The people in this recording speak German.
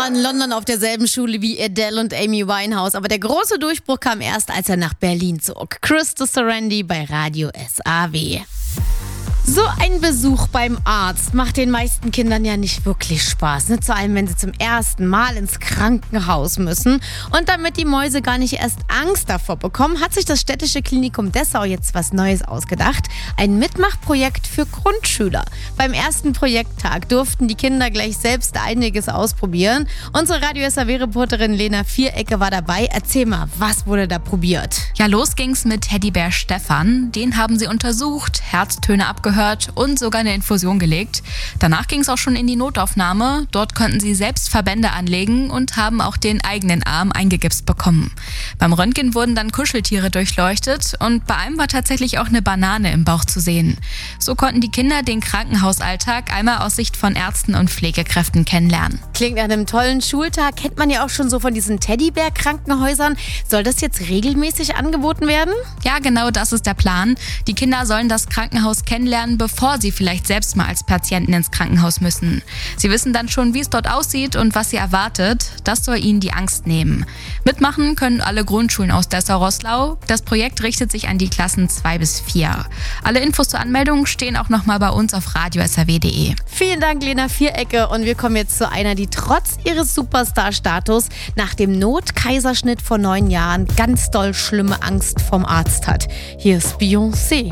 war in London auf derselben Schule wie Adele und Amy Winehouse, aber der große Durchbruch kam erst, als er nach Berlin zog. Chris Sarandon bei Radio SAW. So ein Besuch beim Arzt macht den meisten Kindern ja nicht wirklich Spaß. Ne? Vor allem, wenn sie zum ersten Mal ins Krankenhaus müssen. Und damit die Mäuse gar nicht erst Angst davor bekommen, hat sich das Städtische Klinikum Dessau jetzt was Neues ausgedacht. Ein Mitmachprojekt für Grundschüler. Beim ersten Projekttag durften die Kinder gleich selbst einiges ausprobieren. Unsere Radio SAW-Reporterin Lena Vierecke war dabei. Erzähl mal, was wurde da probiert? Ja, los ging's mit Teddybär Stefan. Den haben sie untersucht, Herztöne abgehört und sogar eine Infusion gelegt. Danach ging es auch schon in die Notaufnahme. Dort konnten sie selbst Verbände anlegen und haben auch den eigenen Arm eingegipst bekommen. Beim Röntgen wurden dann Kuscheltiere durchleuchtet und bei einem war tatsächlich auch eine Banane im Bauch zu sehen. So konnten die Kinder den Krankenhausalltag einmal aus Sicht von Ärzten und Pflegekräften kennenlernen. Klingt nach einem tollen Schultag. Kennt man ja auch schon so von diesen Teddybär-Krankenhäusern. Soll das jetzt regelmäßig angeboten werden? Ja, genau das ist der Plan. Die Kinder sollen das Krankenhaus kennenlernen, bevor sie vielleicht selbst mal als Patienten ins Krankenhaus müssen. Sie wissen dann schon, wie es dort aussieht und was sie erwartet. Das soll ihnen die Angst nehmen. Mitmachen können alle Grundschulen aus Dessau-Roßlau. Das Projekt richtet sich an die Klassen 2 bis 4. Alle Infos zur Anmeldung stehen auch nochmal bei uns auf radiosaw.de. Vielen Dank, Lena Vierecke. Und wir kommen jetzt zu einer, die trotz ihres Superstar-Status nach dem Notkaiserschnitt vor 9 Jahren ganz doll schlimme Angst vom Arzt hat. Hier ist Beyoncé.